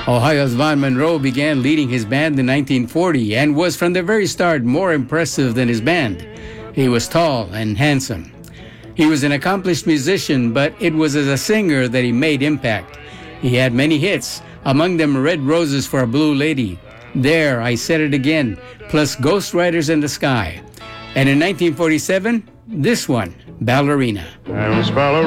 Ohio's Von Monroe began leading his band in 1940 and was from the very start more impressive than his band. He was tall and handsome. He was an accomplished musician, but it was as a singer that he made impact. He had many hits, among them Red Roses for a Blue Lady, There, I Said It Again, plus Ghost Riders in the Sky. And in 1947, this one, Ballerina. I was ballerina.